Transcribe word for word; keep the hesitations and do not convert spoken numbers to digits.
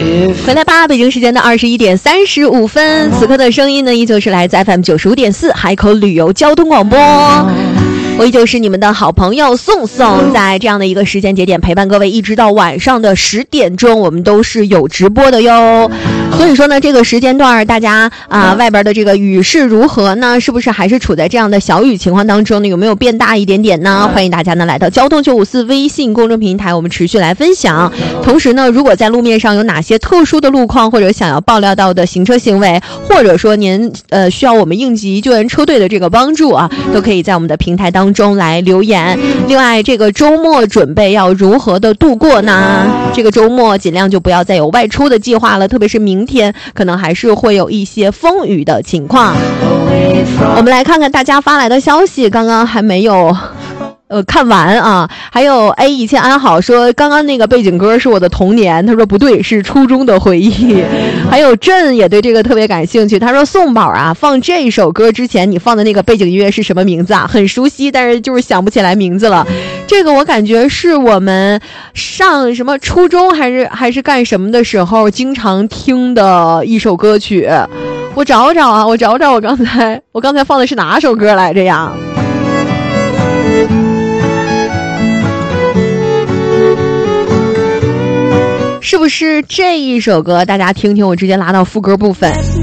回来吧，北京时间的二十一点三十五分，此刻的声音呢，依旧是来自 F M 九十五点四海口旅游交通广播。我依旧是你们的好朋友宋宋，在这样的一个时间节点陪伴各位，一直到晚上的十点钟，我们都是有直播的哟。所以说呢，这个时间段大家啊、呃，外边的这个雨势如何呢？是不是还是处在这样的小雨情况当中呢？有没有变大一点点呢？欢迎大家呢来到交通九五四微信公众平台，我们持续来分享。同时呢，如果在路面上有哪些特殊的路况，或者想要爆料到的行车行为，或者说您呃需要我们应急救援车队的这个帮助啊，都可以在我们的平台当中中来留言。另外，这个周末准备要如何的度过呢？这个周末尽量就不要再有外出的计划了，特别是明天可能还是会有一些风雨的情况。我们来看看大家发来的消息，刚刚还没有呃，看完啊，还有 A 一切安好说刚刚那个背景歌是我的童年，他说不对，是初中的回忆。还有朕也对这个特别感兴趣，他说宋宝啊，放这首歌之前你放的那个背景音乐是什么名字啊？很熟悉，但是就是想不起来名字了。这个我感觉是我们上什么初中还是还是干什么的时候经常听的一首歌曲。我找找啊，我找找我刚才我刚才放的是哪首歌来着呀？是不是这一首歌？大家听听，我直接拉到副歌部分。